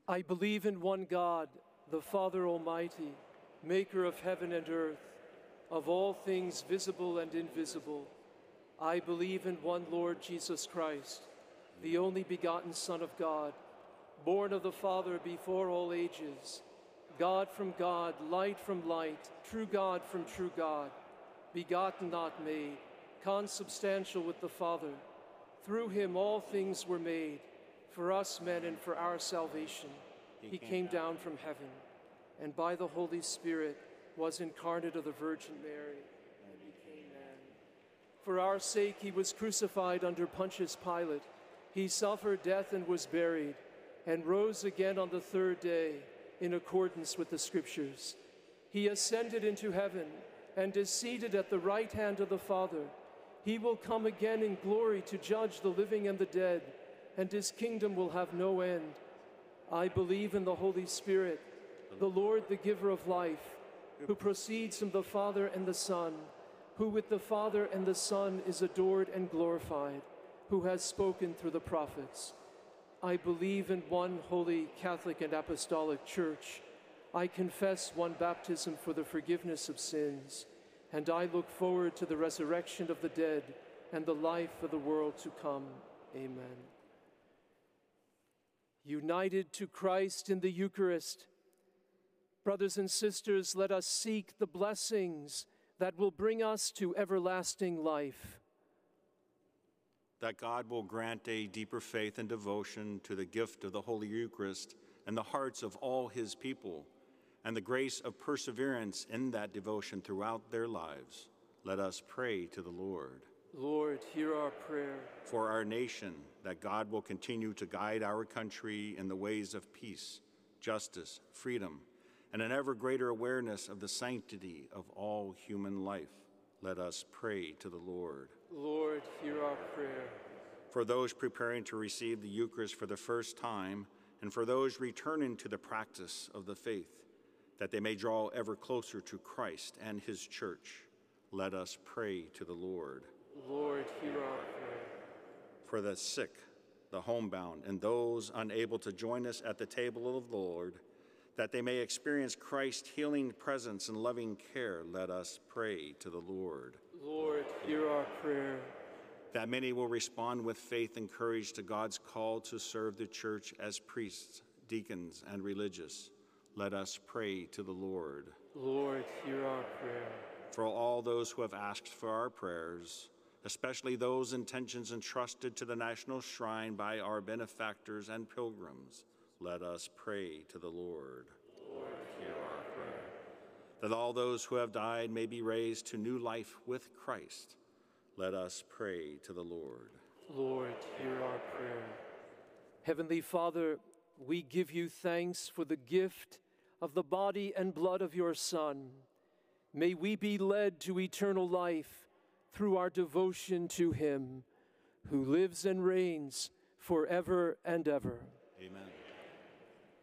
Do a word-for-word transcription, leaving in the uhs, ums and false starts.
I believe in one God, the Father Almighty, maker of heaven and earth, of all things visible and invisible. I believe in one Lord Jesus Christ, the only begotten Son of God, born of the Father before all ages, God from God, light from light, true God from true God, begotten, not made, consubstantial with the Father. Through him all things were made, for us men and for our salvation. He, he came, came down. down from heaven, and by the Holy Spirit was incarnate of the Virgin Mary, and became man. For our sake he was crucified under Pontius Pilate. He suffered death and was buried, and rose again on the third day, in accordance with the Scriptures. He ascended into heaven, and is seated at the right hand of the Father. He will come again in glory to judge the living and the dead, and his kingdom will have no end. I believe in the Holy Spirit, the Lord, the giver of life, who proceeds from the Father and the Son, who with the Father and the Son is adored and glorified, who has spoken through the prophets. I believe in one holy, Catholic, and Apostolic Church. I confess one baptism for the forgiveness of sins, and I look forward to the resurrection of the dead and the life of the world to come. Amen. United to Christ in the Eucharist, brothers and sisters, let us seek the blessings that will bring us to everlasting life. That God will grant a deeper faith and devotion to the gift of the Holy Eucharist in the hearts of all his people, and the grace of perseverance in that devotion throughout their lives. Let us pray to the Lord. Lord, hear our prayer. For our nation, that God will continue to guide our country in the ways of peace, justice, freedom, and an ever greater awareness of the sanctity of all human life. Let us pray to the Lord. Lord, hear our prayer. For those preparing to receive the Eucharist for the first time, and for those returning to the practice of the faith, that they may draw ever closer to Christ and his church, let us pray to the Lord. Lord, hear our prayer. For the sick, the homebound, and those unable to join us at the table of the Lord, that they may experience Christ's healing presence and loving care, let us pray to the Lord. Lord, hear our prayer. That many will respond with faith and courage to God's call to serve the church as priests, deacons, and religious, let us pray to the Lord. Lord, hear our prayer. For all those who have asked for our prayers, especially those intentions entrusted to the National Shrine by our benefactors and pilgrims, let us pray to the Lord. Lord, hear our prayer. That all those who have died may be raised to new life with Christ, let us pray to the Lord. Lord, hear our prayer. Heavenly Father, we give you thanks for the gift of the body and blood of your Son. May we be led to eternal life through our devotion to him, who lives and reigns forever and ever. Amen.